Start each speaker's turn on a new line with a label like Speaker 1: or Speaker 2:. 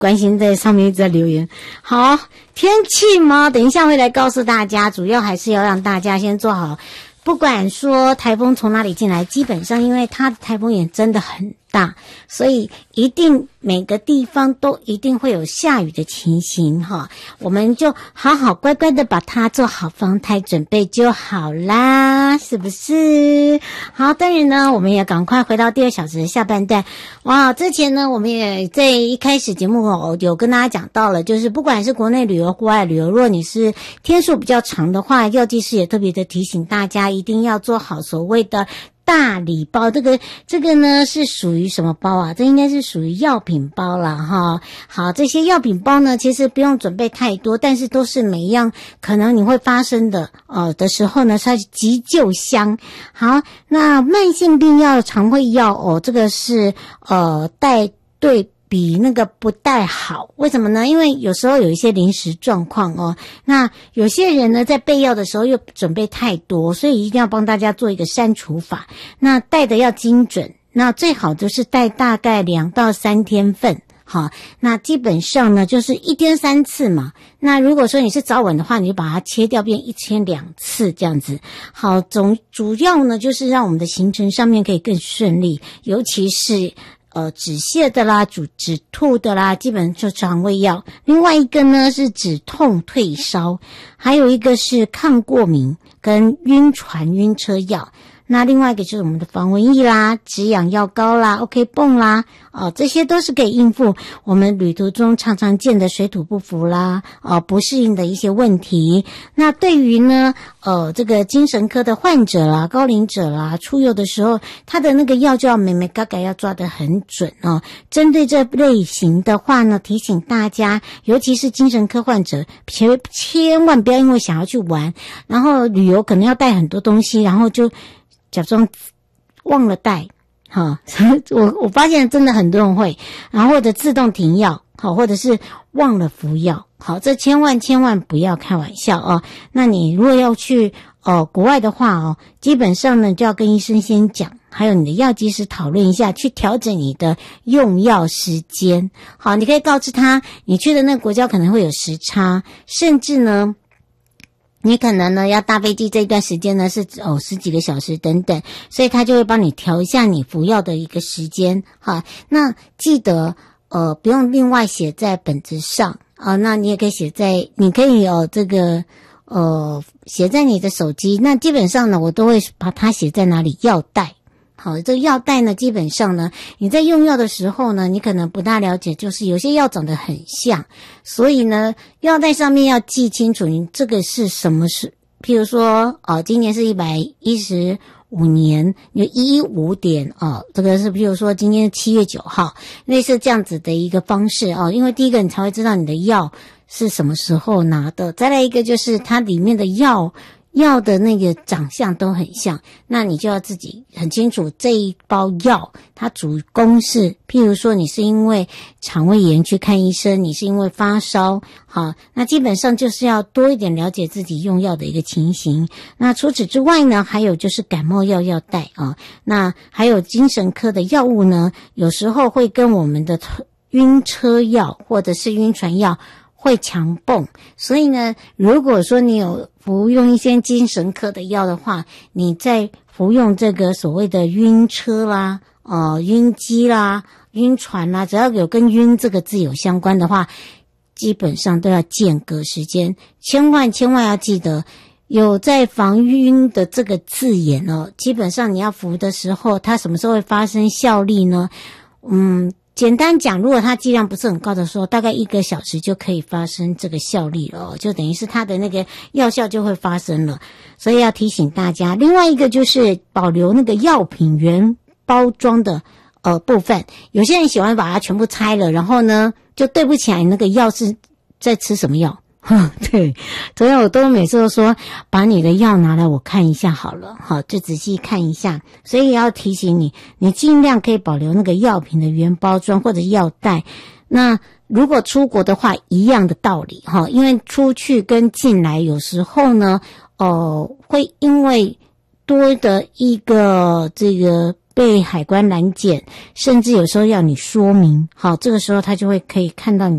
Speaker 1: 关心在上面一直在留言。好，天气嘛，等一下会来告诉大家，主要还是要让大家先做好，不管说台风从哪里进来，基本上因为它的台风眼真的很大，所以一定每个地方都一定会有下雨的情形哈，我们就好好乖乖的把它做好防台准备就好啦，是不是？好，当然呢，我们也赶快回到第二小时的下半段。哇，之前呢，我们也在一开始节目有跟大家讲到了，就是不管是国内旅游、国外旅游，如果你是天数比较长的话，药剂师也特别的提醒大家一定要做好所谓的大礼包。这个呢是属于什么包啊？这应该是属于药品包啦哈。好，这些药品包呢其实不用准备太多，但是都是每一样可能你会发生的的时候呢，它是急救箱。好，那慢性病药、肠胃药这个是带对比那个不带好，为什么呢？因为有时候有一些临时状况那有些人呢在备药的时候又准备太多，所以一定要帮大家做一个删除法。那带的要精准，那最好就是带大概2到3天份。好，那基本上呢就是1天3次嘛。那如果说你是早晚的话，你就把它切掉变1天2次这样子。好，主要呢就是让我们的行程上面可以更顺利，尤其是止泻的啦，止吐的啦，基本就肠胃药。另外一个呢是止痛退烧，还有一个是抗过敏跟晕船晕车药。那另外一个就是我们的防蚊液啦、止痒药膏啦、OK 泵啦，这些都是可以应付我们旅途中常常见的水土不服啦、不适应的一些问题。那对于呢，这个精神科的患者啦、高龄者啦，出游的时候，他的那个药就要美美嘎嘎要抓得很准哦。针对这类型的话呢，提醒大家，尤其是精神科患者，千万不要因为想要去玩，然后旅游可能要带很多东西，然后就假装忘了带，我发现真的很多人会，然后或者自动停药，或者是忘了服药，好，这千万不要开玩笑那你如果要去国外的话基本上呢就要跟医生先讲，还有你的药剂师讨论一下，去调整你的用药时间。好，你可以告知他，你去的那个国家可能会有时差，甚至呢你可能呢要搭飞机这一段时间呢是10几个小时等等，所以他就会帮你调一下你服药的一个时间。好，那记得不用另外写在本子上那你也可以写在这个写在你的手机。那基本上呢我都会把它写在哪里？药袋。好，这个药袋呢基本上呢你在用药的时候呢你可能不大了解，就是有些药长得很像，所以呢药袋上面要记清楚你这个是什么事。譬如说今年是115年，你115点这个是譬如说今天是7月9号，类似这样子的一个方式因为第一个你才会知道你的药是什么时候拿的，再来一个就是它里面的药的那个长相都很像，那你就要自己很清楚这一包药它主攻是，譬如说你是因为肠胃炎去看医生，你是因为发烧，好，那基本上就是要多一点了解自己用药的一个情形。那除此之外呢，还有就是感冒药要带那还有精神科的药物呢，有时候会跟我们的晕车药或者是晕船药会强泵，所以呢如果说你有服用一些精神科的药的话，你在服用这个所谓的晕车啦晕机啦、晕船啦，只要有跟晕这个字有相关的话，基本上都要间隔时间，千万要记得有在防晕的这个字眼基本上你要服的时候，它什么时候会发生效力呢？简单讲，如果它剂量不是很高的时候，大概1个小时就可以发生这个效力了就等于是它的那个药效就会发生了，所以要提醒大家。另外一个就是保留那个药品原包装的部分，有些人喜欢把它全部拆了，然后呢就对不起来那个药是在吃什么药对，所以我都每次都说把你的药拿来我看一下好了，好，就仔细看一下。所以要提醒你，你尽量可以保留那个药品的原包装或者药袋。那如果出国的话，一样的道理因为出去跟进来有时候呢会因为多的一个这个被海关拦检，甚至有时候要你说明，好，这个时候他就会可以看到你